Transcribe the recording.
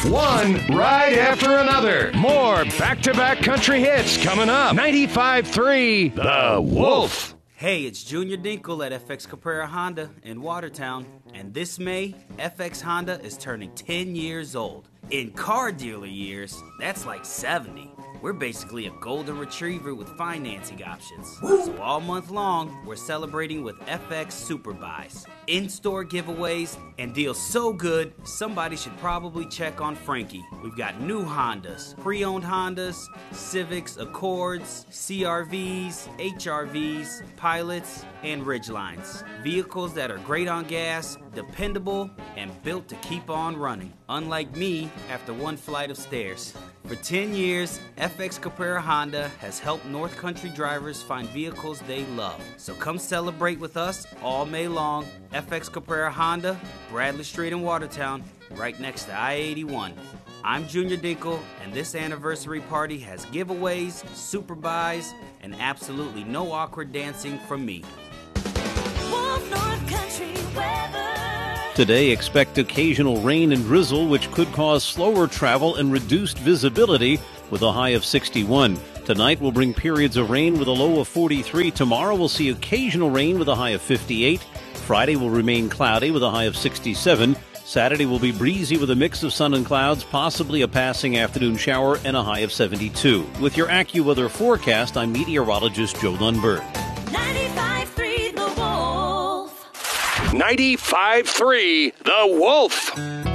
One ride after another. More back-to-back country hits coming up. 95.3 The Wolf. Hey, it's Junior Dinkle at FX Caprera Honda in Watertown. And this May, FX Honda is turning 10 years old. In car dealer years, that's like 70. We're basically a golden retriever with financing options. So all month long, we're celebrating with FX Super Buys, in-store giveaways, and deals so good, somebody should probably check on Frankie. We've got new Hondas, pre-owned Hondas, Civics, Accords, CRVs, HRVs, Pilots, and Ridgelines. Vehicles that are great on gas, dependable, and built to keep on running. Unlike me, after one flight of stairs. For 10 years, FX Caprera Honda has helped North Country drivers find vehicles they love. So come celebrate with us all May long. FX Caprera Honda, Bradley Street in Watertown, right next to I-81. I'm Junior Dinkle, and this anniversary party has giveaways, super buys, and absolutely no awkward dancing from me. Wolf North Country weather. Today, expect occasional rain and drizzle, which could cause slower travel and reduced visibility with a high of 61. Tonight will bring periods of rain with a low of 43. Tomorrow we'll see occasional rain with a high of 58. Friday will remain cloudy with a high of 67. Saturday will be breezy with a mix of sun and clouds, possibly a passing afternoon shower, and a high of 72. With your AccuWeather forecast, I'm meteorologist Joe Lundberg. 95.3 The Wolf. 95.3 The Wolf.